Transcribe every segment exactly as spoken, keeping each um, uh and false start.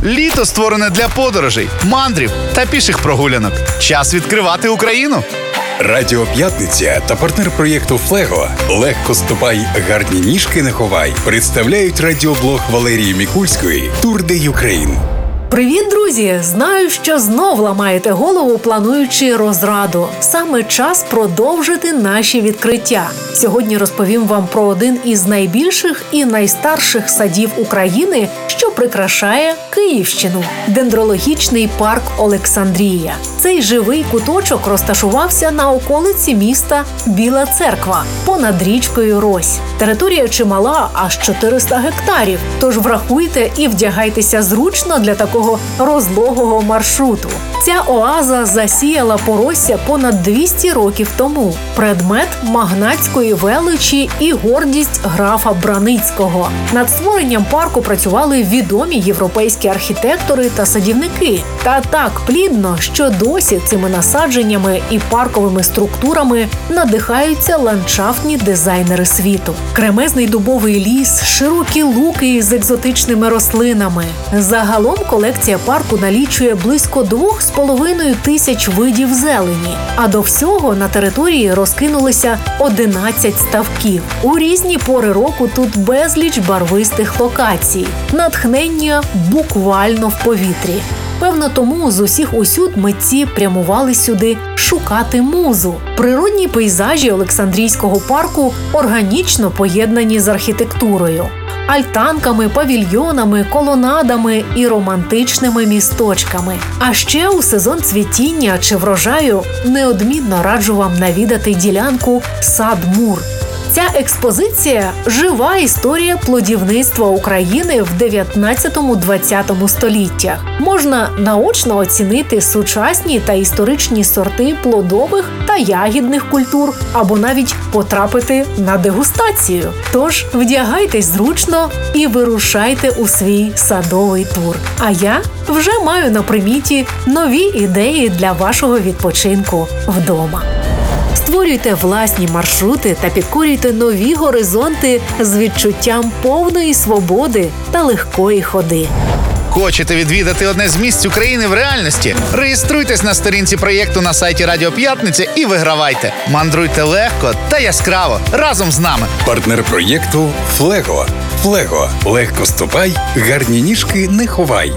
Літо створене для подорожей, мандрів та піших прогулянок. Час відкривати Україну. Радіо П'ятниця та партнер проєкту «Флего» «Легко ступай, гарні ніжки не ховай» представляють радіоблог Валерії Мікульської «Тур де Юкрейн». Привіт, друзі! Знаю, що знов ламаєте голову, плануючи розраду. Саме час продовжити наші відкриття. Сьогодні розповім вам про один із найбільших і найстарших садів України, що прикрашає Київщину – дендрологічний парк Олександрія. Цей живий куточок розташувався на околиці міста Біла Церква, понад річкою Рось. Територія чимала, аж чотириста гектарів, тож врахуйте і вдягайтеся зручно для такого розлогого маршруту. Ця оаза засіяла поросся понад двісті років тому. Предмет магнатської величі і гордість графа Браницького. Над створенням парку працювали відомі європейські архітектори та садівники. Та так плідно, що досі цими насадженнями і парковими структурами надихаються ландшафтні дизайнери світу. Кремезний дубовий ліс, широкі луки з екзотичними рослинами. Загалом колекція парку налічує близько двох з половиною тисяч видів зелені, а до всього на території розкинулися одинадцять ставків. У різні пори року тут безліч барвистих локацій. Натхнення буквально в повітрі. Певно, тому з усіх усюд митці прямували сюди шукати музу. Природні пейзажі Олександрійського парку органічно поєднані з архітектурою. Альтанками, павільйонами, колонадами і романтичними місточками. А ще у сезон цвітіння чи врожаю неодмінно раджу вам навідати ділянку «Сад Мур». Ця експозиція – жива історія плодівництва України в дев'ятнадцятому-двадцятому століттях. Можна наочно оцінити сучасні та історичні сорти плодових та ягідних культур або навіть потрапити на дегустацію. Тож вдягайтесь зручно і вирушайте у свій садовий тур. А я вже маю на приміті нові ідеї для вашого відпочинку вдома. Створюйте власні маршрути та підкорюйте нові горизонти з відчуттям повної свободи та легкої ходи. Хочете відвідати одне з місць України в реальності? Реєструйтесь на сторінці проєкту на сайті Радіо П'ятниця і вигравайте. Мандруйте легко та яскраво разом з нами. Партнер проєкту «Флего». «Флего» – легко ступай, гарні ніжки не ховай.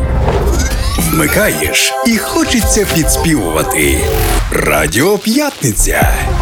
Вмикаєш і хочеться підспівувати. Радіо П'ятниця.